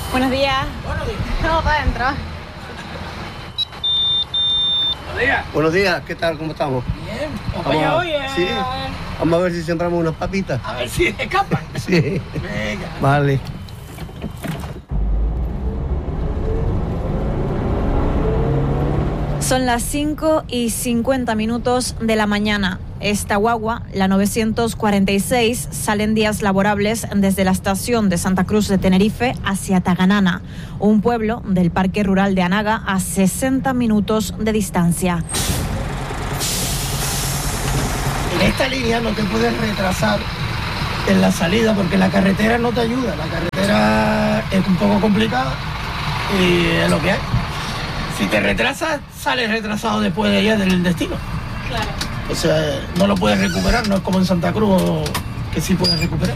Buenos días. Buenos días. No, para adentro. Buenos días. Buenos días, ¿qué tal? ¿Cómo estamos? Bien. Vamos, Oye, sí. Vamos a ver si sembramos unas papitas. a ver si escapan. Sí. Venga. Vale. Son las 5:50 de la mañana. Esta guagua, la 946, sale en días laborables desde la estación de Santa Cruz de Tenerife hacia Taganana, un pueblo del Parque Rural de Anaga a 60 minutos de distancia. En esta línea no te puedes retrasar en la salida porque la carretera no te ayuda. La carretera es un poco complicada y es lo que hay. Si te retrasas, sales retrasado después de allá del destino. Claro. O sea, no lo puedes recuperar, no es como en Santa Cruz que sí puedes recuperar.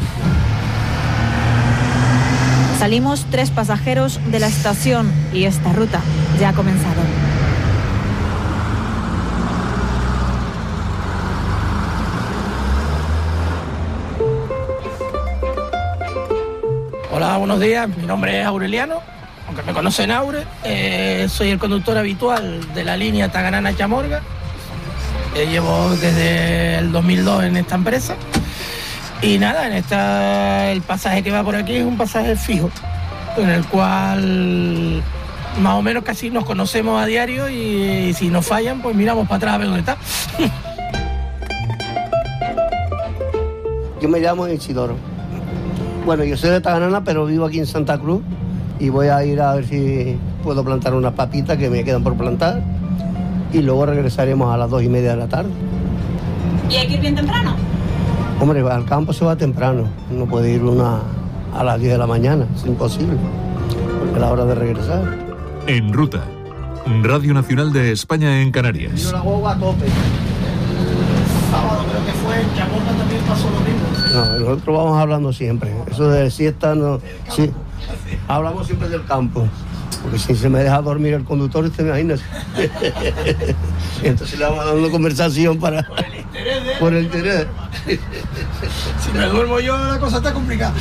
Salimos 3 pasajeros de la estación y esta ruta ya ha comenzado. Hola, buenos días. Mi nombre es Aureliano, aunque me conocen Aure. Soy el conductor habitual de la línea Taganana-Chamorga. Llevo desde el 2002 en esta empresa. Y nada, el pasaje que va por aquí es un pasaje fijo, en el cual más o menos casi nos conocemos a diario y si nos fallan, pues miramos para atrás a ver dónde está. Yo me llamo Isidoro. Bueno, yo soy de Taganana, pero vivo aquí en Santa Cruz y voy a ir a ver si puedo plantar unas papitas que me quedan por plantar y luego regresaremos a las 2:30 de la tarde. ¿Y hay que ir bien temprano? Hombre, al campo se va temprano, no puede ir una a las 10 de la mañana, es imposible, porque es la hora de regresar. En Ruta, Radio Nacional de España en Canarias. Vino la guagua a tope. El sábado creo que fue, en Chamorga también pasó lo mismo. No, nosotros vamos hablando siempre, eso de siesta no, sí, hablamos siempre del campo, porque si se me deja dormir el conductor, usted imagina. Entonces le vamos dando conversación para... Por el interés. Si me duermo yo, la cosa está complicada.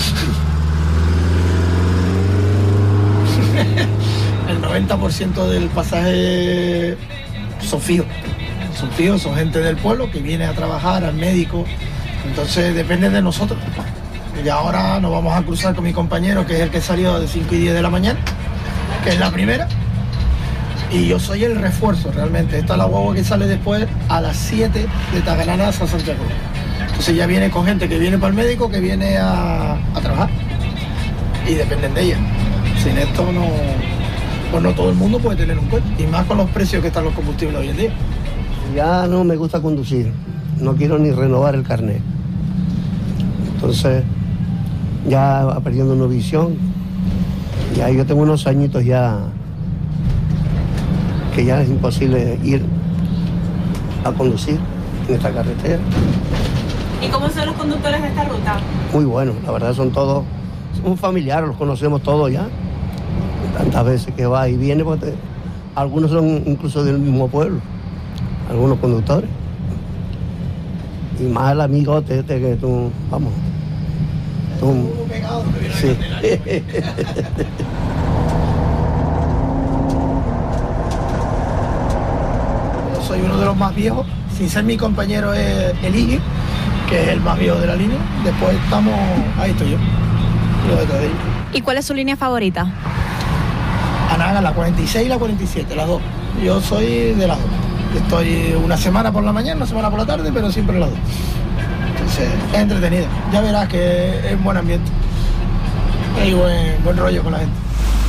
El 90% del pasaje son fijos. Son fijos, son gente del pueblo que viene a trabajar, al médico. Entonces depende de nosotros. Y ahora nos vamos a cruzar con mi compañero, que es el que salió de 5:10 de la mañana, que es la primera. Y yo soy el refuerzo realmente. Esta es la guagua que sale después a las 7 de Taganana a San Santiago. Entonces ya viene con gente que viene para el médico, que viene a trabajar. Y dependen de ella. Sin esto no, pues no todo el mundo puede tener un coche. Y más con los precios que están los combustibles hoy en día. Ya no me gusta conducir, no quiero ni renovar el carnet. Entonces ya va perdiendo una visión. Ya yo tengo unos añitos ya que ya es imposible ir a conducir en esta carretera. ¿Y cómo son los conductores de esta ruta? Muy buenos, la verdad son familiares, los conocemos todos ya. Tantas veces que va y viene, porque algunos son incluso del mismo pueblo, algunos conductores. Y más el amigote este que tú, vamos. Sí. Soy uno de los más viejos, sin ser mi compañero es Eligio, que es el más viejo de la línea. Después estamos, ahí estoy yo detrás de ellos. ¿Y cuál es su línea favorita? Anaga, la 46 y la 47, las dos. Yo soy de las dos. Estoy una semana por la mañana, una semana por la tarde, pero siempre las dos. Entonces, es entretenida. Ya verás que es buen ambiente. Hay buen rollo con la gente.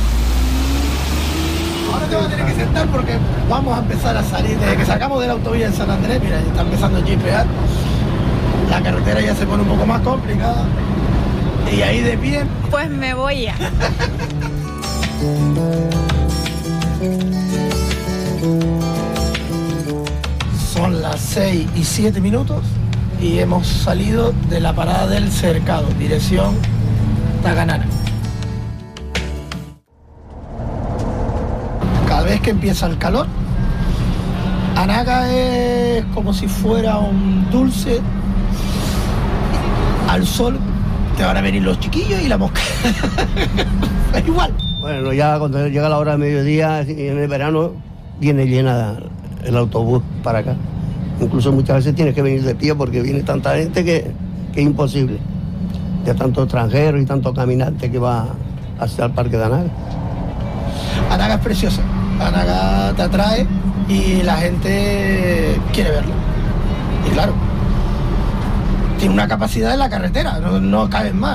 Ahora te vas a tener que sentar porque vamos a empezar a salir. Desde que sacamos de la autovía en San Andrés, mira, ya está empezando a jipear. La carretera ya se pone un poco más complicada. Y ahí de pie. Pues me voy ya. Son las 6:07 y hemos salido de la parada del Cercado, dirección Taganana. Cada vez que empieza el calor, Anaga es como si fuera un dulce. Al sol te van a venir los chiquillos y la mosca. Es igual. Bueno, ya cuando llega la hora de mediodía, en el verano, viene llena el autobús para acá. Incluso muchas veces tienes que venir de pie porque viene tanta gente que es imposible. De tanto extranjero y tanto caminante que va hacia el Parque de Anaga. Anaga es preciosa, Anaga te atrae y la gente quiere verlo. Y claro, tiene una capacidad en la carretera, no caben más.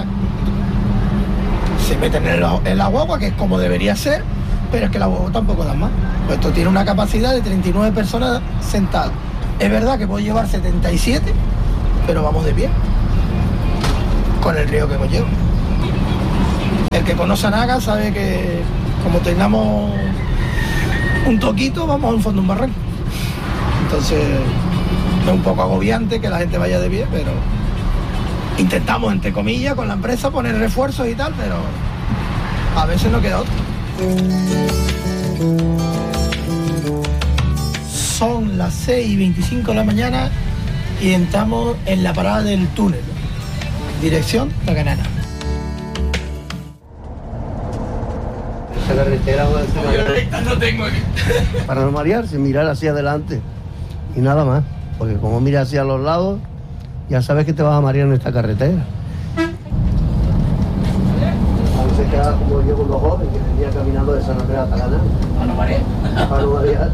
Se meten en la guagua, que es como debería ser, pero es que la guagua tampoco da más. Pues esto tiene una capacidad de 39 personas sentadas. Es verdad que puedo llevar 77, pero vamos de pie, con el río que conlleva. El que conoce a Anaga sabe que como tengamos un toquito, vamos al fondo de un barranco. Entonces es un poco agobiante que la gente vaya de pie, pero intentamos, entre comillas, con la empresa poner refuerzos y tal, pero a veces no queda otro. Son las 6:25 de la mañana y entramos en la parada del túnel, dirección Taganana. Esa carretera No tengo aquí. para no marearse, mirar hacia adelante y nada más, porque como miras hacia los lados, ya sabes que te vas a marear en esta carretera. A veces queda como yo con los jóvenes que venía caminando de San Andrés a Taganana. ¿A no marear? Para no marear.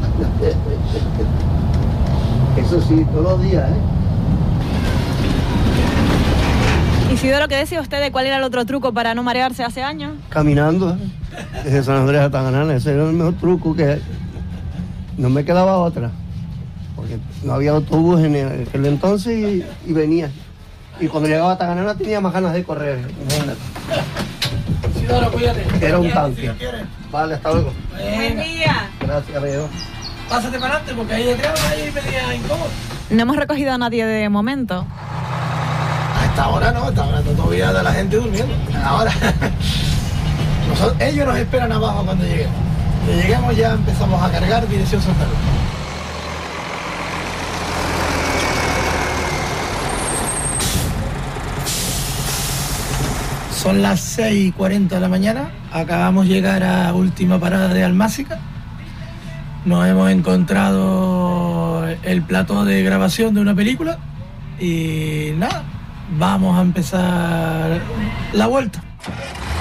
Eso sí, todos los días, Isidoro, ¿qué decía usted de cuál era el otro truco para no marearse hace años? Caminando desde San Andrés a Taganana, ese era el mejor truco que hay. No me quedaba otra, porque no había autobús en aquel entonces y venía. Y cuando llegaba a Taganana tenía más ganas de correr. Imagínate. Isidoro, cuídate. Era un tanque. Si quieres. Vale, hasta luego. Buen día. Gracias, Leo. Pásate para adelante porque ahí detrás ahí venía incómodo. No hemos recogido a nadie de momento. A esta hora no, a esta hora todavía de la gente durmiendo. Ahora, ellos nos esperan abajo cuando lleguemos. Cuando lleguemos ya empezamos a cargar dirección Santa Cruz. Son las 6:40 de la mañana, acabamos de llegar a última parada de Almáciga. Nos hemos encontrado el plató de grabación de una película y nada, vamos a empezar la vuelta.